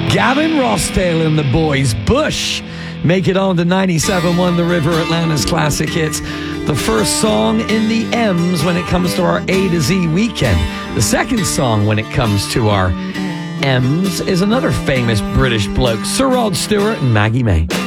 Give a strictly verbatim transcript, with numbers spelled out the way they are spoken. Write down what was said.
Gavin Rossdale and the Boys. Bush make it on to ninety-seven point one The River, Atlanta's classic hits. The first song in the M's when it comes to our A to Z weekend. The second song when it comes to our M's is another famous British bloke, Sir Rod Stewart and Maggie May.